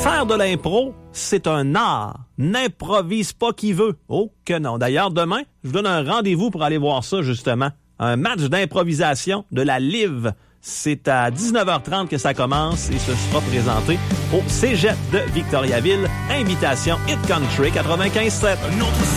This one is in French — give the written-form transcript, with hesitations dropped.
Faire de l'impro, c'est un art. N'improvise pas qui veut. Oh que non. D'ailleurs, demain, je vous donne un rendez-vous pour aller voir ça, justement. Un match d'improvisation de la Live. C'est à 19h30 que ça commence et ce sera présenté au Cégep de Victoriaville. Invitation Hit Country 95.7.